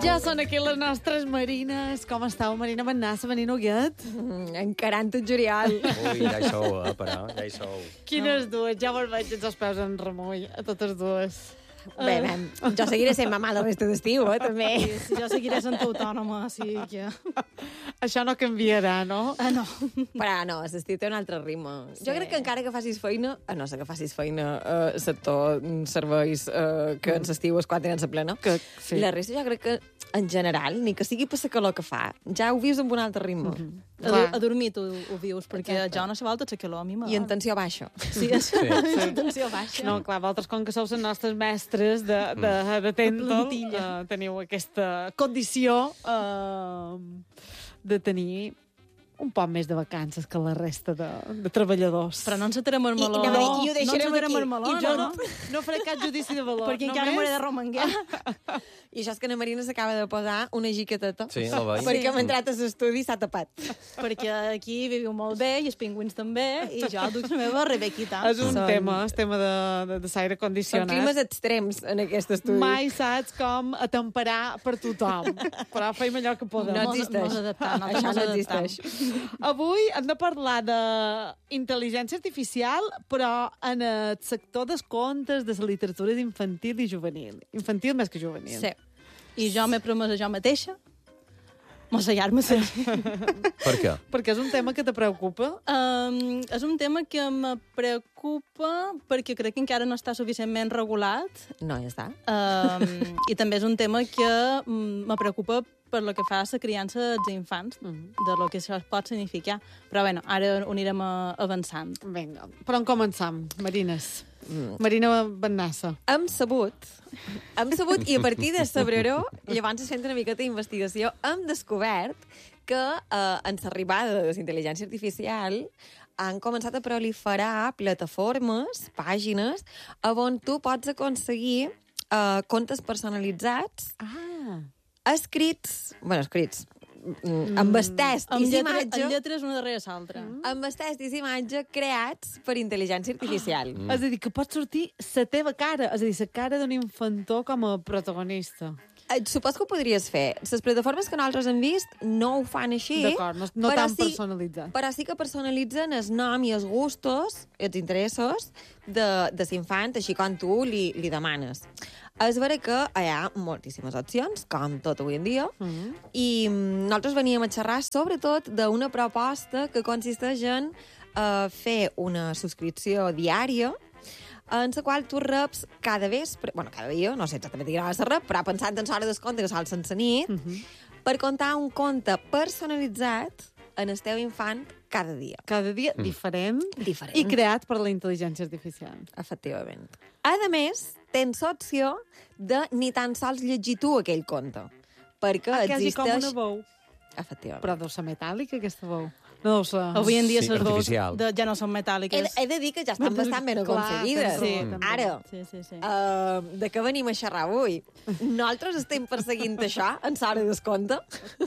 Ja són aquí les nostres marines. Com estàu, Marina Bennassa, Marina Huguet? Encarant el juliol. Ui, ja hi sou, però, ja hi sou. Quines dues? Ja me'l veig els peus en remull, a totes dues. Bé, jo seguiré sent mamà la resta d'estiu, també. Sí, jo seguiré sent autònoma, així que... Això no canviarà, no? No. Però no, l'estiu té un altre ritme. Sí. Jo crec que encara que facis feina, a no ser que facis feina a sector serveis que en l'estiu és quan tenen la plena, Que, sí. la resta jo crec que, en general, ni que sigui per la calor que fa, ja ho vius amb un altre ritme. A dormir tu ho vius, perquè jo no sé volta la calor, a mi I en tensió baixa. Sí, en tensió baixa. No, clar, vosaltres, com que sou les nostres mestres de Tendel, teniu aquesta condició de tenir un poc més de vacances que la resta de treballadors. Però no ens atarem el meló. I ho deixarem no ens aquí. el meló, I jo no? no faré cap judici de valor. Perquè encara m'hauré de romanguer. I això és que la Marina s'acaba de posar una giqueteta. Sí, la veig. Perquè hem entrat a l'estudi i s'ha tapat. Perquè aquí viviu molt bé, i els pingüins també, i jo duc la meva Rebequita. És un tema, és tema de l'aire Són condicionat. climes extrems en aquest estudi. Mai saps com atemperar per tothom, però feim allò que podem. No existeix. Mos adaptam, Això no mos adaptam. existeix. Avui hem de parlar d'intel·ligència artificial, però en el sector dels contes de la literatura infantil i juvenil. Infantil més que juvenil. Sí. I jo m'he promès a jo mateixa mossegar-me la Per què? Perquè és un tema que te preocupa. És un tema que me preocupa perquè crec que encara no està suficientment regulat No, ja està. i també és un tema que me preocupa per lo que fa a la criança dels infants, de lo que això pot significar. Però bueno, ara ho anirem avançant. Vinga, però on començam, Marines? Marina Bennassa. Hem sabut, i a partir de saber-ho, llavors fent una miqueta d'investigació, hem descobert que en l'arribada de la intel·ligència artificial han començat a proliferar plataformes, pàgines, on tu pots aconseguir contes personalitzats escrits, amb els testos i imatge, amb lletres una darrere l'altra. amb els testos i imatge creats per intel·ligència artificial. És a dir, que pot sortir la teva cara, és a dir, la cara d'un infantó com a protagonista. Supos que ho podries fer. Les plataformes que nosaltres hem vist no ho fan així. D'acord, no però tan personalitzat. Però sí que personalitzen el nom i els gustos, els interessos de l'infant, així com tu li demanes. És vera que hi ha moltíssimes opcions, com tot avui en dia, i nosaltres veníem a xerrar sobretot d'una proposta que consisteix en fer una subscripció diària en la qual tu reps cada vespre, cada dia, no sé exactament quina hora se rep, però pensant en l'hora del conte que sol sense nit, per contar un conte personalitzat en el teu infant cada dia. Cada dia diferent Diferent. i creat per la intel·ligència artificial. Efectivament. A més, tens l'opció de ni tan sols llegir tu aquell conte, perquè Quasi com existeix... una veu. Efectivament. Però deu ser metàl·lica, aquesta veu. No deu ser... Avui en dia Sí, les veus artificial. ja no són metàl·liques. He de dir que ja estan bastant ben Clar, aconseguides. tens raó, tens Ara, Sí. de què venim a xerrar avui? Nosaltres estem perseguint això en l'hora del conte.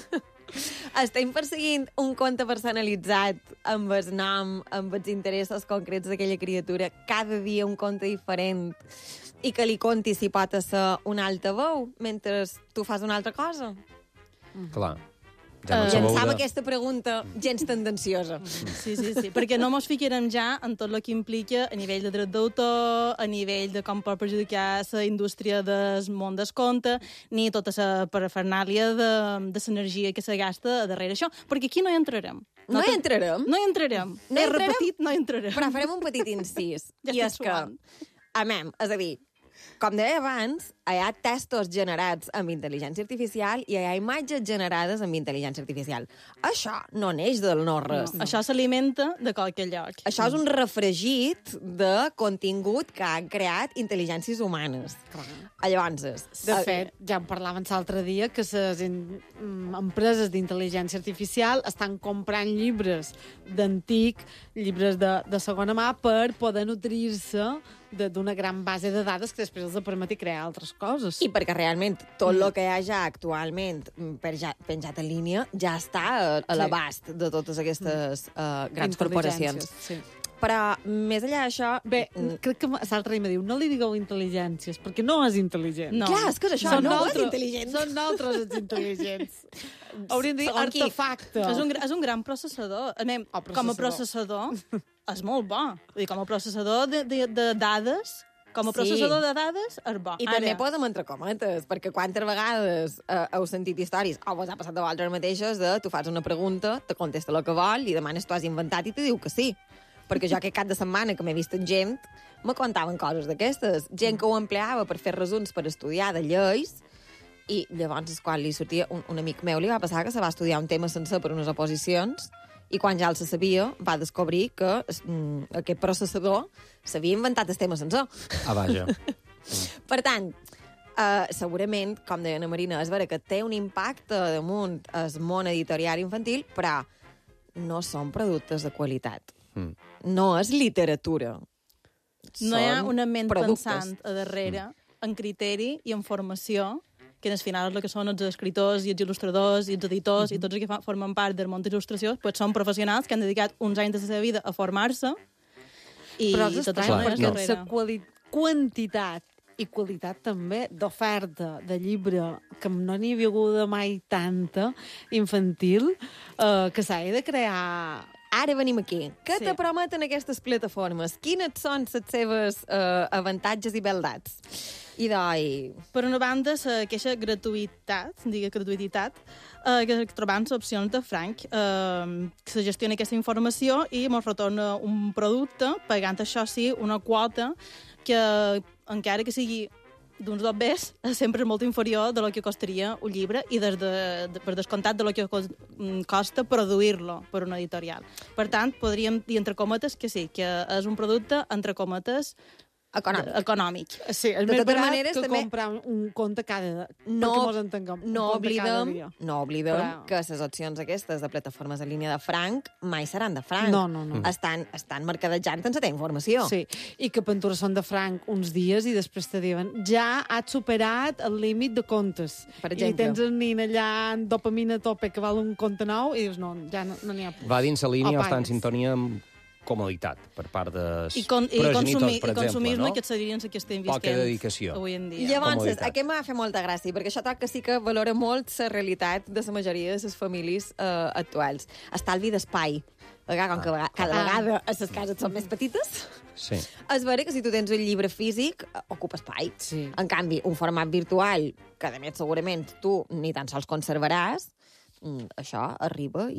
Estem perseguint un conte personalitzat amb el nom, amb els interessos concrets d'aquella criatura, cada dia un conte diferent, i que li conti si pot ser una altra veu mentre tu fas una altra cosa. Clar. Ja no sabeu Llançam de... aquesta pregunta gens tendenciosa. Sí, perquè no mos ficarem ja en tot el que implica a nivell de dret d'autor, a nivell de com pot perjudicar la indústria del món del conte, ni tota la parafernàlia de l'energia que se gasta darrere això, perquè aquí no hi entrarem. No hi entrarem? No hi entrarem. No hi He entrarem? repetit, no hi entrarem. Però farem un petit incís. Ja I és estic que, suant. és a dir, com deia abans, hi ha textos generats amb intel·ligència artificial i hi ha imatges generades amb intel·ligència artificial. Això no neix del no-res. No, això s'alimenta de qualque lloc. Això és un refregit de contingut que han creat intel·ligències humanes. Llavors, De fet, ja en parlàvem l'altre dia que les empreses d'intel·ligència artificial estan comprant llibres d'antic, llibres de segona mà, per poder nutrir-se d'una gran base de dades que després els permeti crear altres coses. i perquè realment tot el que hi ha ja actualment penjat en línia ja està a l'abast de totes aquestes grans corporacions. Sí. Però, més enllà d'això... Bé, crec que l'altre dia me diu, no li digueu intel·ligències, perquè no és intel·ligent. No. Clar, és que és això, Són no és nosaltres- intel·ligent. Són nosaltres els intel·ligents. Hauríem de dir Segons qui. artefacte. És un gran processador. A mi, Oh, com a processador, és molt bo. Vull dir, com a processador de dades, com a Sí. processador de dades, és bo. I també posa'm entre cometes, perquè quantes vegades heu sentit històries, o vos ha passat a vosaltres mateixos, de tu fas una pregunta, te contesta el que vol, i demanes tu has inventat i te diu que sí. Perquè jo aquest cap de setmana que m'he vist amb gent, me contaven coses d'aquestes. Gent que ho empleava per fer resums per estudiar de lleis, i llavors, quan li sortia un amic meu, li va passar que se va estudiar un tema sencer per unes oposicions, i quan ja el se sabia, va descobrir que aquest processador s'havia inventat el tema sencer. Ah, vaja. Per tant, segurament, com deia Ana Marina, és vera que té un impacte damunt el món editorial infantil, però no són productes de qualitat. No és literatura. No hi ha Són una ment productes. pensant a darrere, en criteri i en formació, que al final és el que són els escriptors i els il·lustradors i els editors i tots els que formen part del món de l'il·lustració, pues són professionals que han dedicat uns anys de la seva vida a formar-se i Però és tot estrany, això no perquè és la darrere. quantitat i qualitat també d'oferta de llibre, que no n'hi havia hagut mai tanta, infantil, que s'ha de crear... Ara venim aquí. Què Sí. te prometen aquestes plataformes? Quines són les seves avantatges i beldats? I Per una banda, aquesta gratuïtat, que trobant les opcions de franc, que se gestiona aquesta informació i ens retorna un producte, pagant això sí una quota que, encara que sigui d'uns dobbers, sempre és molt inferior de lo que costaria un llibre i per descomptat de lo que costa produir-lo per una editorial. Per tant, podríem dir entre cometes que sí, que és un producte entre cometes econòmic. Sí, és De més totes barat maneres, que també- comprar un conte cada... No- perquè mos entenguem. Un no conte cada oblidem, dia. no oblidem Però- que les opcions aquestes de plataformes en línia de franc mai seran de franc. No, no, no. Estan mercadejant sense tenir informació. Sí, i que pintura són de franc uns dies i després te diuen ja has superat el límit de contes. Per I exemple. tens el nin allà en dopamina a tope que val un conte nou i dius no, ja no n'hi ha... Va dins la línia O o està en pagues. sintonia amb comoditat per part de Consumisme, per exemple, no? que serien les que estem Poca visquent dedicació. avui en dia. Llavors, Comoditat. aquest m'ha fet molta gràcia, perquè això toca sí que valora molt la realitat de la majoria de les famílies actuals. Estalvi d'espai. Com que cada vegada les cases són més petites, Sí. és vera que si tu tens un llibre físic, ocupa espai. Sí. En canvi, un format virtual, que a més segurament tu ni tan sols conservaràs, això arriba